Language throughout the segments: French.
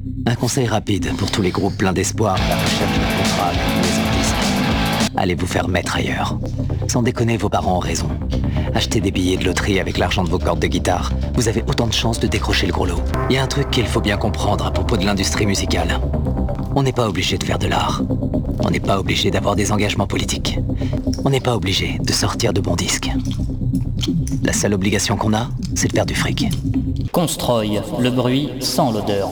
Un conseil rapide pour tous les groupes pleins d'espoir à la recherche d'un contrat avec une maison de disques. Allez vous faire mettre ailleurs. Sans déconner, vos parents ont raison. Achetez des billets de loterie avec l'argent de vos cordes de guitare. Vous avez autant de chances de décrocher le gros lot. Il y a un truc qu'il faut bien comprendre à propos de l'industrie musicale. On n'est pas obligé de faire de l'art. On n'est pas obligé d'avoir des engagements politiques. On n'est pas obligé de sortir de bons disques. La seule obligation qu'on a, c'est de faire du fric. Constroy, le bruit sans l'odeur.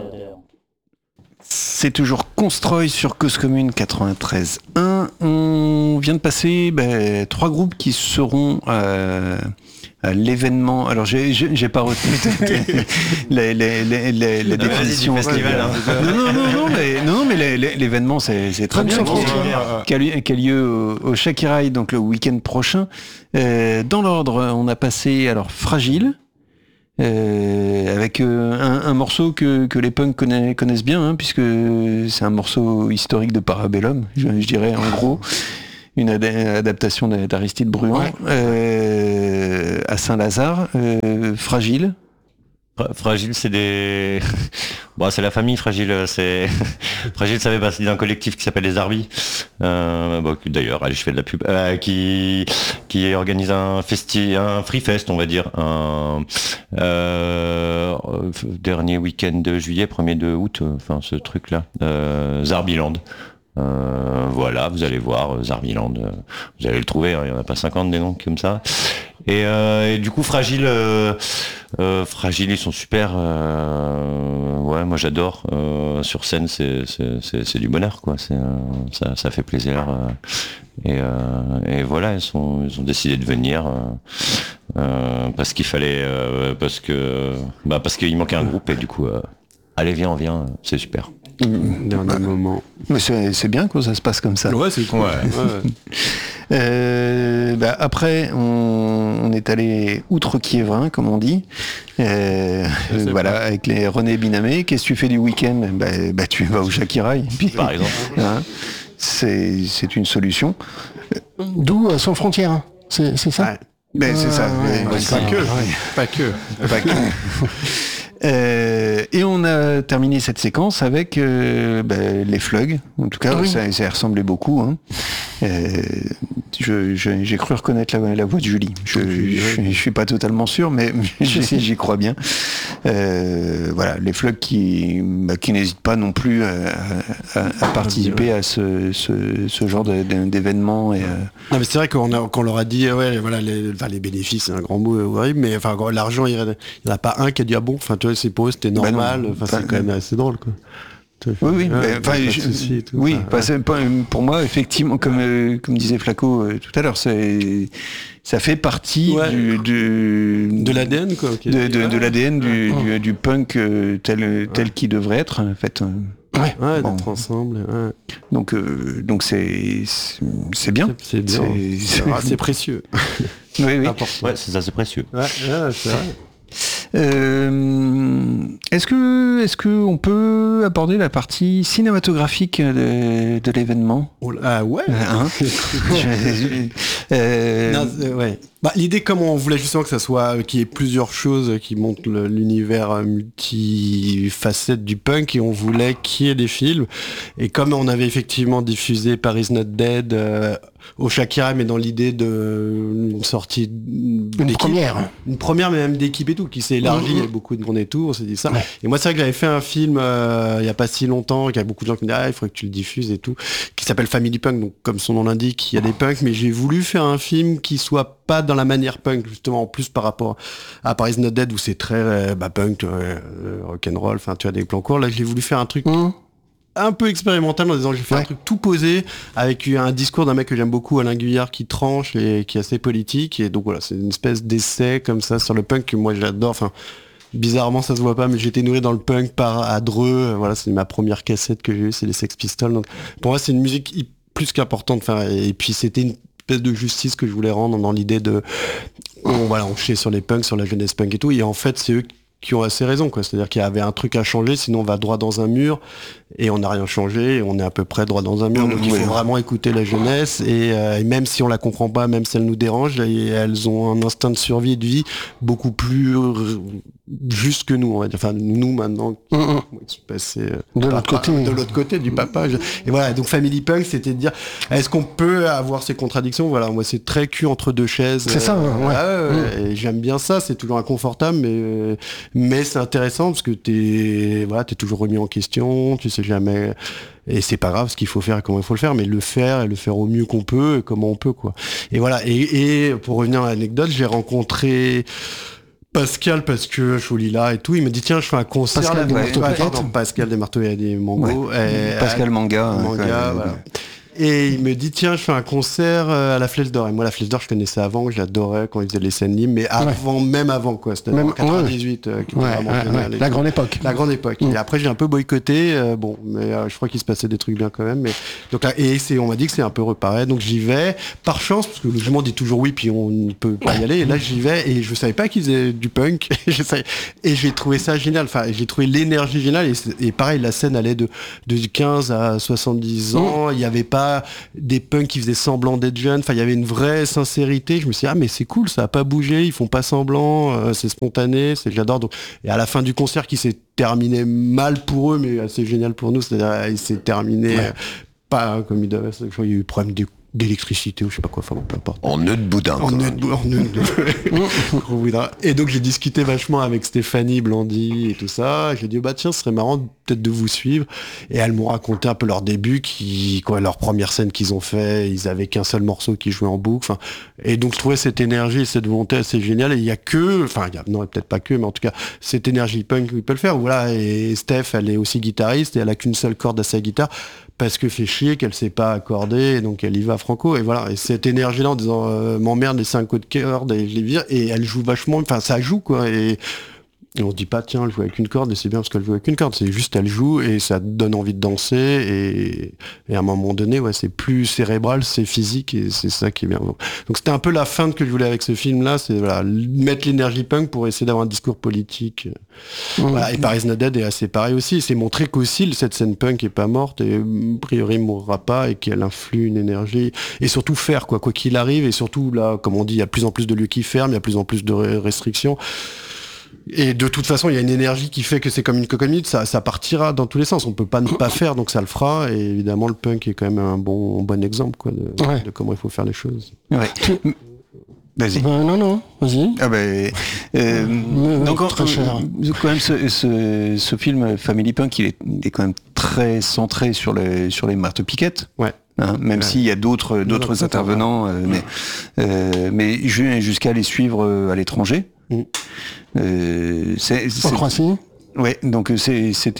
C'est toujours Constroy sur Cause Commune 93.1. On vient de passer 3 groupes qui seront à l'événement. Alors j'ai pas retenu la définition du festival. Non, mais l'événement c'est très bien qui a lieu au Shakirai, donc le week-end prochain. Dans l'ordre, on a passé alors Fragile. Avec un morceau que les punks connaissent bien, puisque c'est un morceau historique de Parabellum, je dirais en gros, une adaptation d'Aristide Bruant, à Saint-Lazare. Fragile. Fragile, c'est des... Bon, c'est la famille Fragile. Fragile, ça fait partie d'un collectif qui s'appelle les Arbis. D'ailleurs, allez, je fais de la pub. Qui organise un free fest, on va dire. Dernier week-end de juillet, 1er de août, enfin ce truc-là. Zarbiland. Voilà, vous allez voir Zarbiland, vous allez le trouver, il n'y en a pas 50 des noms comme ça. Et du coup Fragile, ils sont super. Ouais, moi j'adore. Sur scène, c'est du bonheur, quoi. Ça fait plaisir. Et voilà, ils ont décidé de venir parce qu'il fallait, parce qu'il manquait un groupe et du coup, allez viens, on vient, c'est super. Dernier moment. Mais c'est bien que ça se passe comme ça. Ouais, c'est cool. Après, on est allé outre-Kiévrin, comme on dit. Voilà, avec les René Binamé. Qu'est-ce que tu fais du week-end ? Tu vas au Shakirai. Par exemple. Hein, c'est une solution. D'où Sans Frontières. C'est ça ? C'est ça. Pas que. Et on a terminé cette séquence avec les Flugs. En tout cas, ça ressemblait beaucoup. Hein. J'ai cru reconnaître la voix de Julie. Je suis pas totalement sûr, mais j'y crois bien. Voilà, les Flugs qui n'hésitent pas non plus à participer à ce genre d'événement. Non, mais c'est vrai qu'on leur a dit, les bénéfices, c'est un grand mot horrible, mais enfin l'argent, il n'y en a pas un qui a dit ah bon. Enfin, tu vois, c'est pour eux, c'était normal. C'est quand même assez drôle, quoi. Pour moi, effectivement, comme disait Flaco tout à l'heure, ça fait partie de l'ADN, quoi. De l'ADN du punk tel qu'il devrait être, en fait. D'être ensemble. Ouais. Donc c'est bien. C'est bien. C'est précieux. Oui. Ouais, c'est ça, c'est précieux. Ouais, c'est vrai. Est-ce que on peut aborder la partie cinématographique de l'événement ? Ouais. L'idée, comme on voulait justement que ça soit qu'il y ait plusieurs choses qui montrent l'univers multifacette du punk, et on voulait qu'il y ait des films. Et comme on avait effectivement diffusé Paris Not Dead au Shakira, mais dans l'idée d'une sortie une première mais même d'équipe et tout, qui s'est élargie, il y a beaucoup de monde et tout, on s'est dit ça. Et moi c'est vrai que j'avais fait un film il y a pas si longtemps, qu'il y a beaucoup de gens qui me disaient il faudrait que tu le diffuses et tout, qui s'appelle Family Punk, donc comme son nom l'indique, il y a des punks, mais j'ai voulu faire un film qui soit pas dans la manière punk, justement, en plus par rapport à Paris Not Dead, où c'est très punk, rock'n'roll, enfin tu as des plans courts. Là j'ai voulu faire un truc un peu expérimental, en disant que j'ai fait un truc tout posé, avec un discours d'un mec que j'aime beaucoup, Alain Guyard, qui tranche et qui est assez politique, et donc voilà, c'est une espèce d'essai comme ça sur le punk que moi j'adore. Enfin, bizarrement ça se voit pas, mais j'ai été nourri dans le punk à Dreux, voilà, c'est ma première cassette que j'ai eue, c'est les Sex Pistols, donc pour moi c'est une musique plus qu'importante, et puis c'était une espèce de justice que je voulais rendre dans l'idée de on chie sur les punks, sur la jeunesse punk et tout, et en fait c'est eux qui ont assez raison, quoi. C'est-à-dire qu'il y avait un truc à changer, sinon on va droit dans un mur, et on n'a rien changé, et on est à peu près droit dans un mur. Donc il faut vraiment écouter la jeunesse, et même si on la comprend pas, même si elle nous dérange, elles ont un instinct de survie et de vie beaucoup plus juste que nous, on va dire. Enfin, nous maintenant, qui sont passés de l'autre côté du papa. Et voilà, donc Family Punk, c'était de dire, est-ce qu'on peut avoir ces contradictions? Voilà, moi c'est très cul entre deux chaises. C'est ça, ouais. Et j'aime bien ça, c'est toujours inconfortable, mais c'est intéressant parce que t'es toujours remis en question, tu sais jamais. Et c'est pas grave ce qu'il faut faire et comment il faut le faire, mais le faire au mieux qu'on peut et comment on peut, quoi. Et voilà. Et pour revenir à l'anecdote, j'ai rencontré Pascal parce que je suis au Lila et tout. Il me dit tiens, je fais un concert. Pascal des marteaux Pascal des marteaux et des mangos. Ouais. Pascal Manga. Voilà. Et il me dit tiens, je fais un concert à la Flèche d'Or. Et moi la Flèche d'Or je connaissais avant, je l'adorais quand ils faisaient les scènes libres, mais même avant quoi, c'était en 98 la grande époque. La grande époque. Et après j'ai un peu boycotté, mais je crois qu'il se passait des trucs bien quand même. Mais donc là, on m'a dit que c'est un peu reparé, donc j'y vais par chance parce que le monde dit toujours oui puis on ne peut pas y aller. Et là j'y vais et je savais pas qu'ils faisaient du punk et j'ai trouvé ça génial. Enfin j'ai trouvé l'énergie géniale et pareil la scène allait de 15 à 70 ans. Il y avait pas des punks qui faisaient semblant d'être jeunes, enfin il y avait une vraie sincérité. Je me suis dit mais c'est cool, ça a pas bougé, ils font pas semblant, c'est spontané, j'adore. Donc, et à la fin du concert qui s'est terminé mal pour eux mais assez génial pour nous, c'est-à-dire il s'est terminé pas comme il devait, il y a eu problème d'électricité ou je sais pas quoi, enfin bon, peu importe. En nœud de boudin. En nœud de gros boudin. Et donc j'ai discuté vachement avec Stéphanie Blandy et tout ça. J'ai dit tiens, ce serait marrant peut-être de vous suivre. Et elles m'ont raconté un peu leur début, leur première scène qu'ils ont fait. Ils avaient qu'un seul morceau qui jouait en boucle. Enfin, et donc je trouvais cette énergie et cette volonté assez géniale. Et il y a peut-être pas que, mais en tout cas cette énergie punk qui peut le faire. Voilà. Et Steph, elle est aussi guitariste et elle a qu'une seule corde à sa guitare. Parce que fait chier qu'elle sait pas accorder, et donc elle y va franco, et voilà. Et cette énergie-là en disant m'emmerde les 5 coups de corde et je les vire, et elle joue vachement, enfin ça joue quoi, et on se dit pas tiens elle joue avec une corde et c'est bien parce qu'elle joue avec une corde, c'est juste elle joue et ça donne envie de danser et à un moment donné c'est plus cérébral, c'est physique et c'est ça qui est bien. Donc c'était un peu la feinte que je voulais avec ce film là, c'est mettre l'énergie punk pour essayer d'avoir un discours politique. Voilà. Et Paris Not Dead est assez pareil aussi, c'est montrer qu'aussi cette scène punk est pas morte et a priori mourra pas et qu'elle influe une énergie et surtout faire quoi qu'il arrive, et surtout là comme on dit il y a de plus en plus de lieux qui ferment, il y a de plus en plus de restrictions. Et de toute façon, il y a une énergie qui fait que c'est comme une cocotte, ça partira dans tous les sens. On peut pas ne pas faire, donc ça le fera. Et évidemment, le punk est quand même un bon exemple quoi, de comment il faut faire les choses. Ouais. Vas-y. Non, vas-y. Donc très cher. Quand même, ce film Family Punk, il est quand même très centré sur les Marteaux Piquettes. Ouais. Hein, même s'il y a d'autres intervenants, mais jusqu'à les suivre à l'étranger. En Croatie. Ouais, donc c'était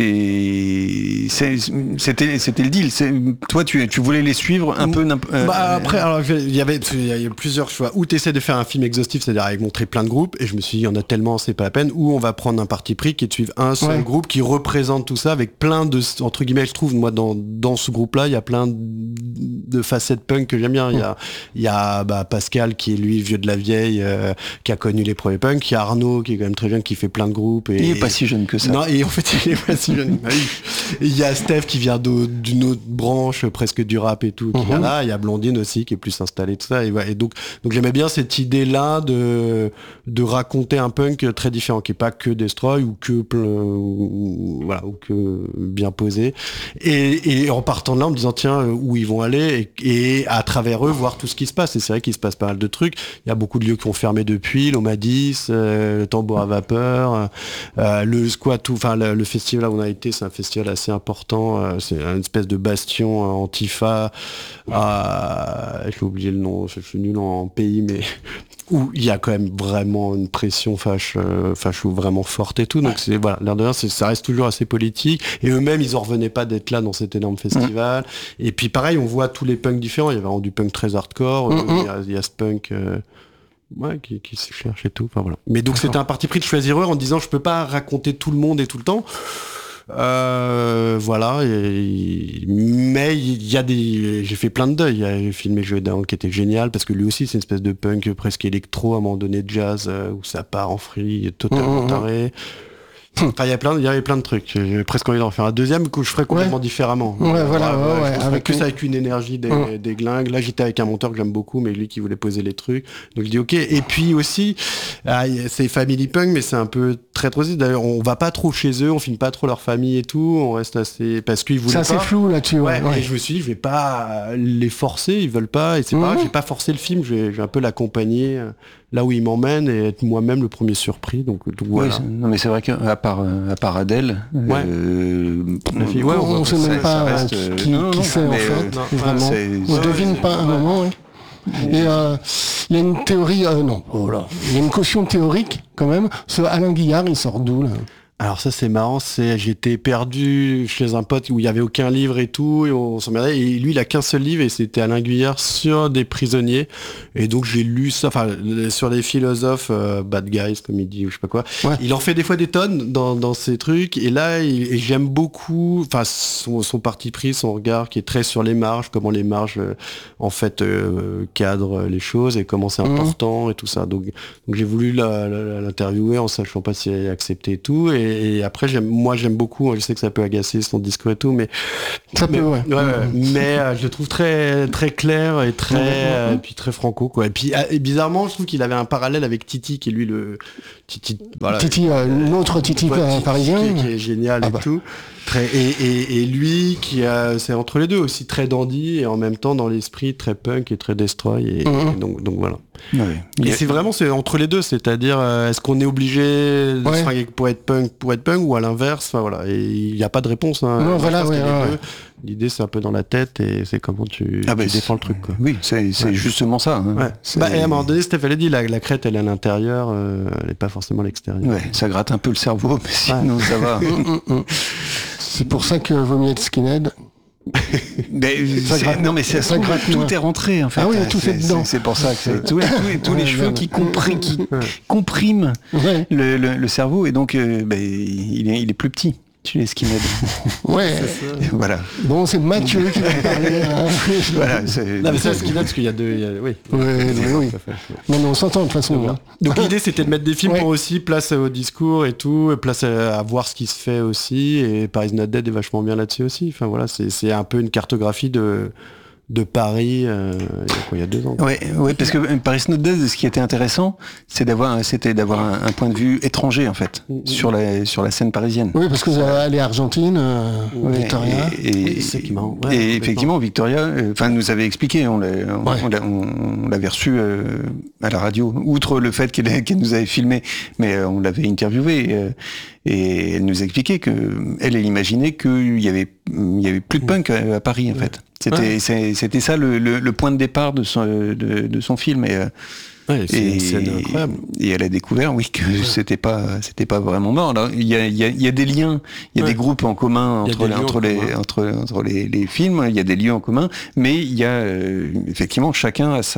le deal. Toi, tu voulais les suivre un peu. Après, alors il y a plusieurs choix. Ou t'essaies de faire un film exhaustif, c'est-à-dire avec montrer plein de groupes, et je me suis dit, il y en a tellement, c'est pas la peine. Ou on va prendre un parti pris qui est de suivre un seul groupe qui représente tout ça avec plein de, entre guillemets, je trouve, moi dans ce groupe-là, il y a plein de facettes punk que j'aime bien. Il y a Pascal qui est lui vieux de la vieille, qui a connu les premiers punks. Il y a Arnaud qui est quand même très jeune, qui fait plein de groupes. Il est pas si jeune que ça. Non, et en fait, il est pas si jeune. Il y a Steph qui vient d'une autre branche presque du rap et tout, qui vient là. Il y a Blondine aussi qui est plus installée, tout ça. Et donc j'aimais bien cette idée-là de raconter un punk très différent, qui est pas que Destroy ou que ou que bien posé. Et en partant de là, en me disant tiens, où ils vont aller et à travers eux voir tout ce qui se passe. Et c'est vrai qu'il se passe pas mal de trucs. Il y a beaucoup de lieux qui ont fermé depuis, l'Omadis, le Tambour à vapeur, le squat. Le festival où on a été, c'est un festival assez important, c'est une espèce de bastion antifa, j'ai oublié le nom, je suis nul en pays, mais où il y a quand même vraiment une pression facho vraiment forte et tout, donc c'est l'air de rien, ça reste toujours assez politique, et eux-mêmes ils en revenaient pas d'être là dans cet énorme festival, et puis pareil on voit tous les punks différents, il y a vraiment du punk très hardcore, il y a ce punk qui se cherche et tout. Enfin, voilà. Mais donc c'était un parti pris de choisir eux en disant je peux pas raconter tout le monde et tout le temps. Mais il y a j'ai fait plein de deuil. J'ai filmé Joe Down qui était génial parce que lui aussi c'est une espèce de punk presque électro à un moment donné, jazz où ça part en free totalement taré. Enfin, il y avait plein de trucs. J'ai presque envie d'en faire un deuxième que je ferais complètement différemment. Ouais, voilà, je ferais plus une... avec une énergie des glingues. Là, j'étais avec un monteur que j'aime beaucoup, mais lui qui voulait poser les trucs. Donc je dis ok. Et puis aussi, c'est Family Punk, mais c'est un peu très aussi. D'ailleurs, on va pas trop chez eux, on filme pas trop leur famille et tout. On reste assez parce qu'ils voulaient pas. C'est assez flou là-dessus. Ouais. Et je me suis dit, je vais pas les forcer, ils veulent pas. Et c'est pas grave, je vais pas forcer le film. Je vais un peu l'accompagner là où il m'emmène et être moi-même le premier surpris. Donc voilà. Non mais c'est vrai qu'à part Adèle, on sait même pas qui c'est en fait. On devine pas un moment. Et il y a une théorie, il y a une caution théorique quand même. Ce Alain Guillard, il sort d'où là? Alors ça c'est marrant, j'étais perdu chez un pote où il y avait aucun livre et tout, et on s'emmerdait, et lui il a qu'un seul livre et c'était Alain Guillard sur des prisonniers, et donc j'ai lu ça, enfin sur des philosophes bad guys comme il dit ou je sais pas quoi. Ouais. Il en fait des fois des tonnes dans ces trucs, et là et j'aime beaucoup, enfin son parti pris, son regard qui est très sur les marges, comment les marges en fait cadrent les choses et comment c'est important et tout ça. Donc j'ai voulu l'interviewer en sachant pas si elle est acceptée et tout. Et après j'aime beaucoup, je sais que ça peut agacer son discours et tout, mais mais je le trouve très très clair et très et puis très franco quoi. Et puis bizarrement je trouve qu'il avait un parallèle avec Titi qui est lui le Titi, voilà, notre Titi parisien qui est génial et tout. Et lui qui c'est entre les deux aussi très dandy et en même temps dans l'esprit très punk et très destroy et donc voilà. Ouais. Et c'est entre les deux, c'est-à-dire est-ce qu'on est obligé de se fringuer pour être punk ou à l'inverse, enfin voilà, et il n'y a pas de réponse hein. L'idée c'est un peu dans la tête et c'est comment tu défends le truc quoi. Oui, c'est justement ça hein. Et à un moment donné Stéphane a dit la crête elle est à l'intérieur, elle n'est pas forcément à l'extérieur. Ouais, ça gratte un peu le cerveau mais sinon ça va. C'est pour ça que vaut mieux être skinhead. Non mais ça gratte, tout est rentré en fait. Ah oui, tout est dedans. C'est pour ça que tous les cheveux qui compriment le cerveau et donc il est plus petit. Tu es skinhead. Ouais. Voilà. Bon, c'est Mathieu qui va parler. Voilà. Non, mais c'est skinhead parce qu'il y a deux. Oui. Oui. Non, on s'entend de toute façon. Donc l'idée c'était de mettre des films pour aussi place au discours et tout, et place à voir ce qui se fait aussi. Et Paris Not Dead est vachement bien là-dessus aussi. Enfin voilà, c'est un peu une cartographie de Paris il y a 2 ans. Ouais, parce que Paris Not Dead, ce qui était intéressant, c'était d'avoir un point de vue étranger en fait sur la scène parisienne. Oui, parce que vous allez aller à Argentine, Victoria. C'est qui marrant. Et effectivement, Victoria, nous avait expliqué, on l'avait reçu à la radio, outre le fait qu'elle nous avait filmé, mais on l'avait interviewé. Et elle nous expliquait elle imaginait qu'il y avait plus de punk à Paris en fait. C'était ça le point de départ de son film c'est une scène incroyable. Et elle a découvert que c'était pas vraiment mort. Alors, il y a des liens, il y a des groupes en commun entre les films, il y a des lieux en commun, mais il y a effectivement chacun a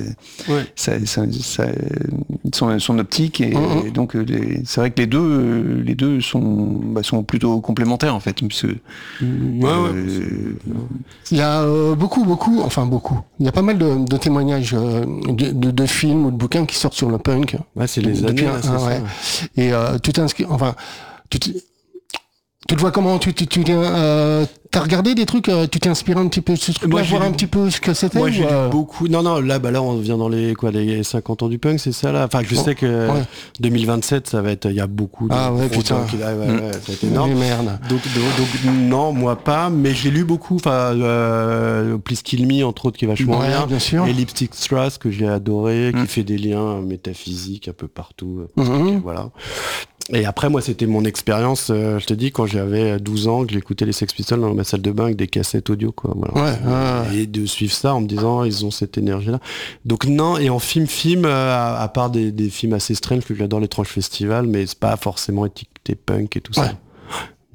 son optique et donc c'est vrai que les deux sont plutôt complémentaires en fait. Il y a beaucoup. Il y a pas mal de témoignages de films ou de bouquins qui sortent sur le punk. Ouais, c'est les années. Et tu t'inscris, tu te vois comment t'as regardé des trucs, tu t'es inspiré un petit peu de ce truc-là, voir un petit peu ce que c'était. Moi j'ai lu beaucoup. Non, là on vient dans les 50 ans du punk, c'est ça là. Enfin, je sais que 2027, ça va être, il y a beaucoup de. Ah ouais, putain. Ça va être énorme. Merde. Donc non, moi pas, mais j'ai lu beaucoup. Enfin, Please Kill Me entre autres qui est vachement bien sûr. Et Lipstick Strass que j'ai adoré, qui fait des liens métaphysiques un peu partout. Voilà. Et après, moi, c'était mon expérience, je te dis, quand j'avais 12 ans, que j'écoutais les Sex Pistols dans ma salle de bain avec des cassettes audio, quoi. Voilà. Et de suivre ça en me disant, ils ont cette énergie-là. Donc non, et en film, à part des films assez strange, que j'adore les Tranches Festival, mais c'est pas forcément étiqueté punk et tout ça. Non.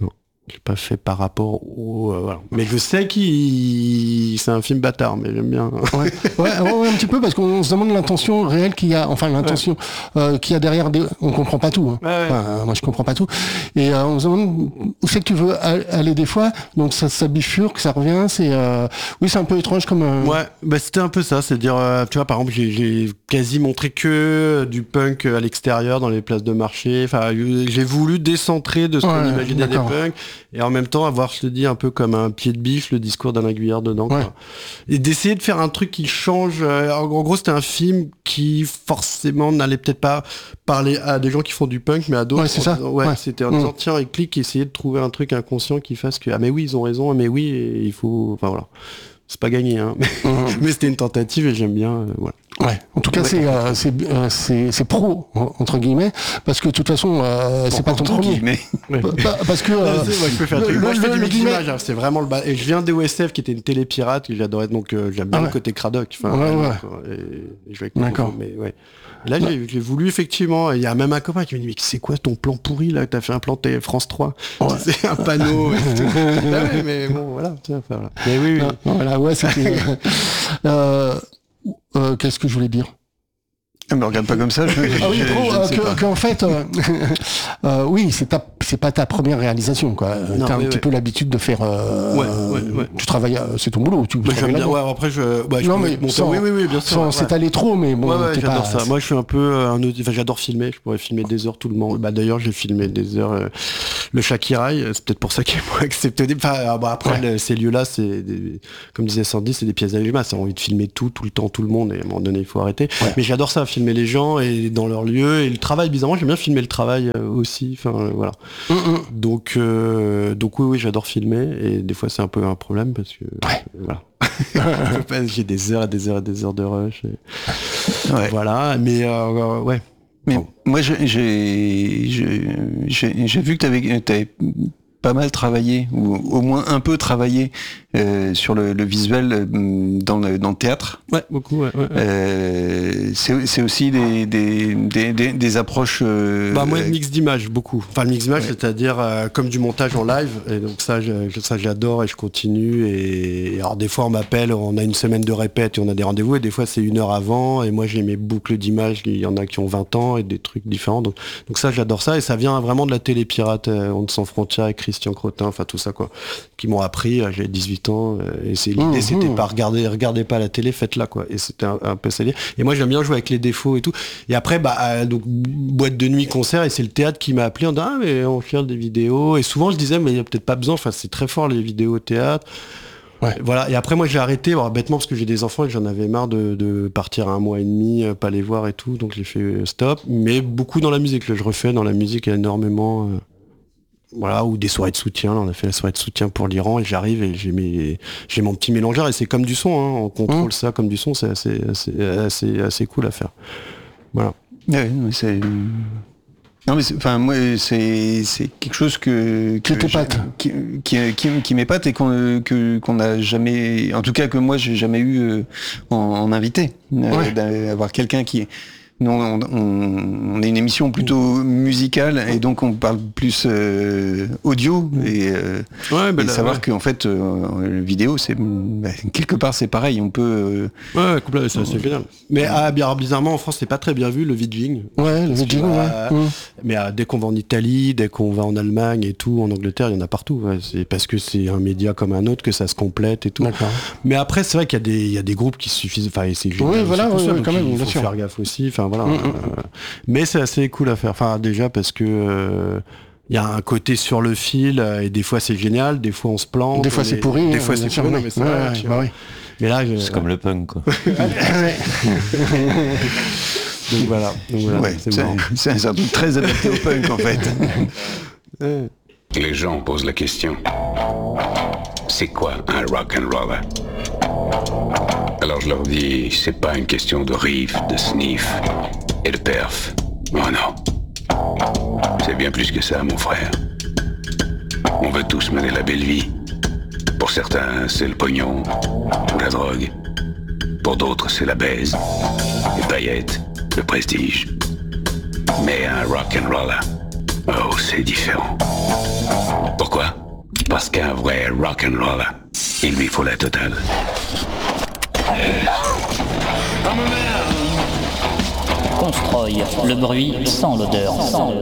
J'ai pas fait par rapport au... voilà. Mais je sais c'est un film bâtard, mais j'aime bien. Ouais, un petit peu, parce qu'on se demande l'intention réelle qu'il y a, enfin l'intention qu'il y a derrière. On comprend pas tout. Hein. Enfin, moi, je comprends pas tout. Et on se demande où c'est que tu veux aller des fois. Donc ça bifurque, ça revient. Oui, c'est un peu étrange comme... Ouais, bah c'était un peu ça. C'est-à-dire, tu vois, par exemple, j'ai quasi montré que du punk à l'extérieur, dans les places de marché. Enfin, j'ai voulu décentrer de ce qu'on imaginait des punks. Et en même temps avoir, je te dis, un peu comme un pied de biche le discours d'Alain Guyard dedans. Quoi. Et d'essayer de faire un truc qui change. En gros, c'était un film qui forcément n'allait peut-être pas parler à des gens qui font du punk, mais à d'autres. Ouais, c'est ça. C'était en disant, tiens, et clique, essayer de trouver un truc inconscient qui fasse que, ah mais oui, ils ont raison, mais oui, et il faut... Enfin voilà. C'est pas gagné, hein. Mais c'était une tentative et j'aime bien, voilà. Ouais. En tout cas, c'est pro entre guillemets, parce que de toute façon, c'est pas ton premier. Parce que je peux faire moi, je fais du mix d'image, c'est vraiment le bas. Et je viens d'OSF qui était une télé pirate que j'adorais, donc j'aime bien le côté Cradoc. Enfin, et je vais avec d'accord. Mais ouais. Là, j'ai voulu effectivement. Il y a même un copain qui me dit, mais c'est quoi ton plan pourri là? T'as fait un plan France 3. C'est un panneau. Mais bon, voilà. Voilà. Mais oui. Voilà, ouais, c'était. Qu'est-ce que je voulais dire? Me regarde pas comme ça. Qu'en fait, oui, c'est pas ta première réalisation, quoi. T'as un petit peu l'habitude de faire. Tu travailles, c'est ton boulot. J'aime bien. Ouais, après non, mais oui, bien sûr. Sans s'étaler trop, mais bon. J'adore ça. Moi, je suis un peu j'adore filmer. Je pourrais filmer des heures tout le monde. Bah d'ailleurs, j'ai filmé des heures. Le Shakiraï, c'est peut-être pour ça qu'ils m'ont accepté. Après, ces lieux-là, c'est comme disait Sandy, c'est des pièces d'allume. Ça a envie de filmer tout le temps, tout le monde. Et à un moment donné, il faut arrêter. Mais j'adore ça. Filmer les gens et dans leur lieu et le travail, bizarrement j'aime bien filmer le travail aussi, enfin voilà. Donc oui, j'adore filmer et des fois c'est un peu un problème parce que voilà. J'ai des heures et des heures et des heures de rush voilà, mais ouais. Mais moi j'ai vu que t'avais pas mal travaillé, ou au moins un peu travaillé sur le visuel dans le théâtre. Ouais, beaucoup. C'est aussi des approches. Moi, le mix d'image, beaucoup. Enfin, le mix d'image, c'est-à-dire comme du montage en live. Et donc ça j'adore et je continue. Et alors des fois, on m'appelle, on a une semaine de répète et on a des rendez-vous. Et des fois, c'est 1 heure avant. Et moi, j'ai mes boucles d'images. Il y en a qui ont 20 ans et des trucs différents. Donc ça, j'adore ça. Et ça vient vraiment de la télé pirate, Ondes sans frontières avec Christian Crotin, enfin tout ça quoi, qui m'ont appris. J'ai 18 ans et l'idée c'était pas regardez pas la télé, faites-la quoi. Et c'était un peu ça. Et moi j'aime bien jouer avec les défauts et tout. Et après donc boîte de nuit, concert, et c'est le théâtre qui m'a appelé en disant mais on fait des vidéos. Et souvent je disais mais il y a peut-être pas besoin. Enfin c'est très fort les vidéos au théâtre. Ouais. Voilà. Et après moi j'ai arrêté, bêtement parce que j'ai des enfants et j'en avais marre de partir 1 mois et demi, pas les voir et tout. Donc j'ai fait stop. Mais beaucoup dans la musique. Là, je refais dans la musique énormément. Voilà, ou des soirées de soutien. Là, on a fait la soirée de soutien pour l'Iran et j'arrive et j'ai mon petit mélangeur et c'est comme du son, hein, on contrôle ça comme du son, c'est assez cool à faire. Voilà. Ouais, c'est... Non mais moi c'est quelque chose qui m'épate et qu'on n'a jamais, en tout cas que moi j'ai jamais eu en invité, d'avoir quelqu'un qui Non, on est une émission plutôt musicale et donc on parle plus audio et savoir qu'en fait le vidéo c'est quelque part c'est pareil, on peut complètement, c'est génial. Mais bizarrement en France c'est pas très bien vu le vidging. Le vidging. Mais dès qu'on va en Italie, dès qu'on va en Allemagne et tout, en Angleterre, il y en a partout. C'est parce que c'est un média comme un autre que ça se complète et tout. D'accord. Mais après c'est vrai qu'il y a des groupes qui suffisent. Enfin c'est génial. Quand même. Il faut faire gaffe aussi. Enfin voilà. Mais c'est assez cool à faire. Enfin déjà parce que il y a un côté sur le fil et des fois c'est génial, des fois on se plante. Des fois c'est pourri. Des fois c'est pourri. Mais c'est vrai. Mais là c'est comme le punk quoi. Donc voilà. C'est un truc très adapté au punk en fait. Les gens posent la question. C'est quoi un rock'n'roller? Alors je leur dis, c'est pas une question de riff, de sniff et de perf. Oh non. C'est bien plus que ça, mon frère. On veut tous mener la belle vie. Pour certains, c'est le pognon ou la drogue. Pour d'autres, c'est la baise, les paillettes, le prestige. Mais un rock'n'roller, oh, c'est différent. Pourquoi? Parce qu'un vrai rock'n'roller, il lui faut la totale. Constroy, le bruit sans l'odeur.